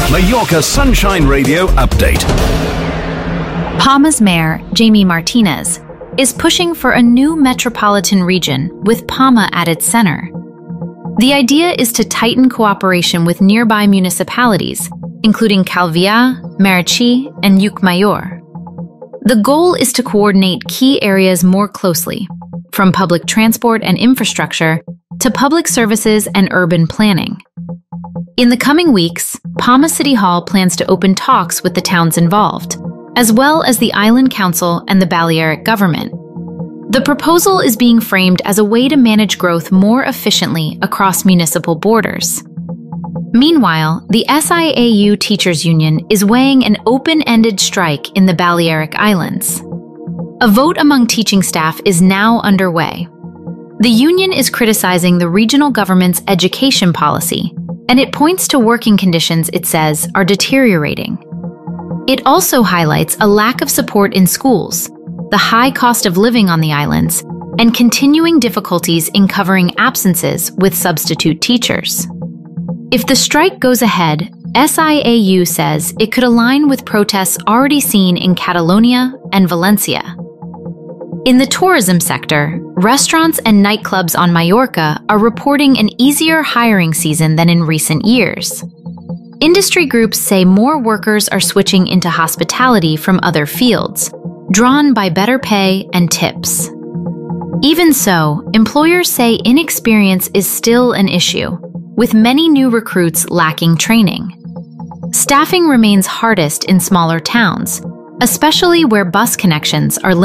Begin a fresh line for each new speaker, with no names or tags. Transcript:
Mallorca Sunshine Radio Update.
Palma's mayor, Jamie Martinez, is pushing for a new metropolitan region with Palma at its center. The idea is to tighten cooperation with nearby municipalities, including Calvià, Marichy, and Llucmajor. The goal is to coordinate key areas more closely, from public transport and infrastructure to public services and urban planning. In the coming weeks, Palma City Hall plans to open talks with the towns involved, as well as the Island Council and the Balearic government. The proposal is being framed as a way to manage growth more efficiently across municipal borders. Meanwhile, the SIAU Teachers Union is weighing an open-ended strike in the Balearic Islands. A vote among teaching staff is now underway. The union is criticizing the regional government's education policy, and it points to working conditions it says are deteriorating. It also highlights a lack of support in schools, the high cost of living on the islands, and continuing difficulties in covering absences with substitute teachers. If the strike goes ahead, SIAU says it could align with protests already seen in Catalonia and Valencia. In the tourism sector, restaurants and nightclubs on Mallorca are reporting an easier hiring season than in recent years. Industry groups say more workers are switching into hospitality from other fields, drawn by better pay and tips. Even so, employers say inexperience is still an issue, with many new recruits lacking training. Staffing remains hardest in smaller towns, especially where bus connections are limited.